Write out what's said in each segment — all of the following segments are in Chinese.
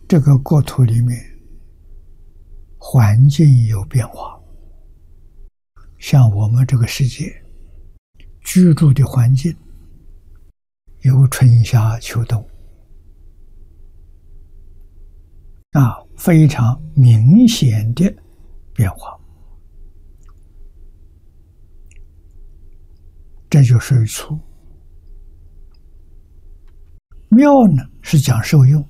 这个国土里面环境有变化，像我们这个世界居住的环境有春夏秋冬非常明显的变化，这就属于粗。妙呢是讲受用，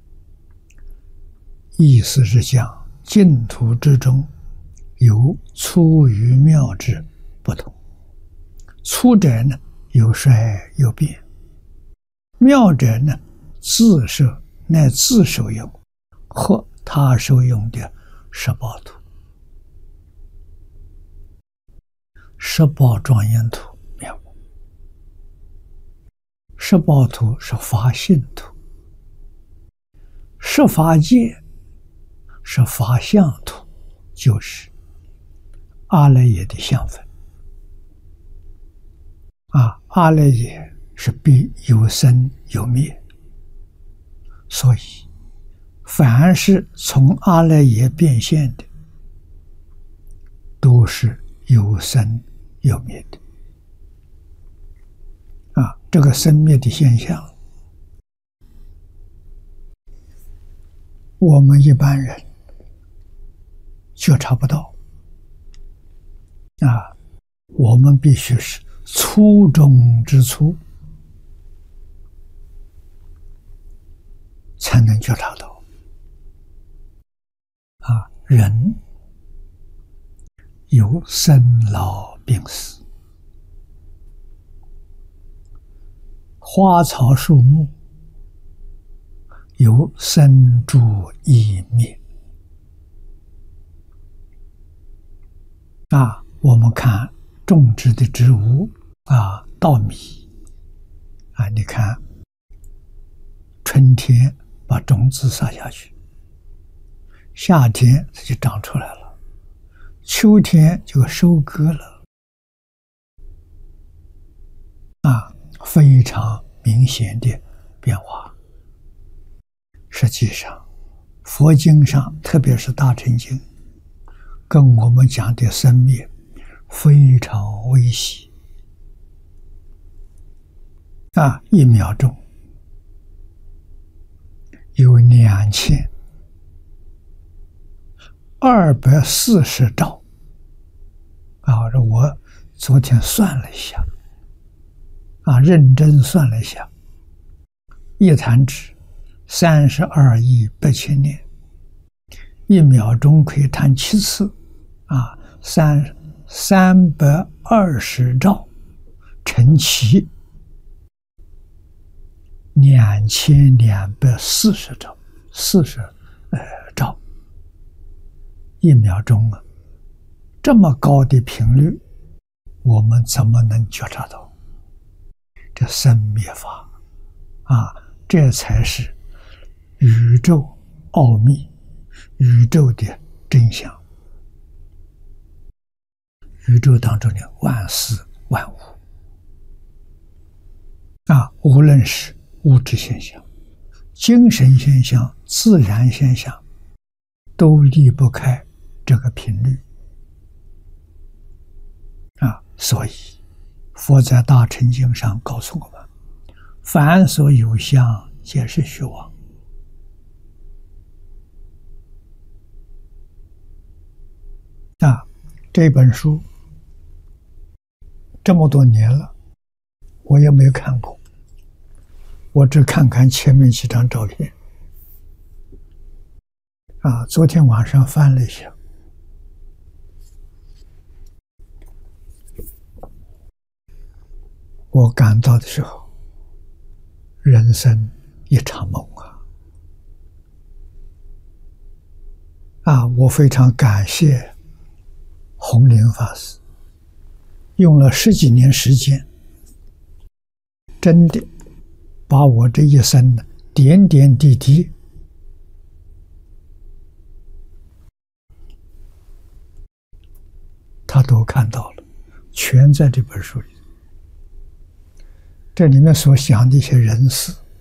意思是讲净土之中有粗与妙之不同。粗者呢有衰有变，妙者呢自受乃自受用或他受用的18土。18庄严土妙，18土是法性土，十法界是法相土，就是阿赖耶的相分阿赖耶是必有生有灭，所以凡是从阿赖耶变现的都是有生有灭的这个生灭的现象我们一般人觉察不到我们必须是粗中之粗才能觉察到人有生老病死，花草树木有生住异灭我们看种植的植物稻米你看春天把种子撒下去，夏天它就长出来了，秋天就收割了非常明显的变化。实际上佛经上特别是大乘经跟我们讲的生灭非常微细1秒钟有2240兆我昨天算了一下认真算了一下，一弹指32亿8千年，1秒钟可以弹7次320兆乘72240兆40兆1秒钟这么高的频率我们怎么能觉察到这生灭法这才是宇宙奥秘，宇宙的真相。宇宙当中的万事万物无论是物质现象、精神现象、自然现象，都离不开这个频率所以佛在大乘经上告诉我们，凡所有相皆是虚妄这本书这么多年了我也没有看过，我只看看前面几张照片昨天晚上翻了一下，我感到的时候，人生一场梦我非常感谢弘林法师，用了10几年时间，真的把我这一生的点点滴滴他都看到了，全在这本书里。这里面所讲的一些人事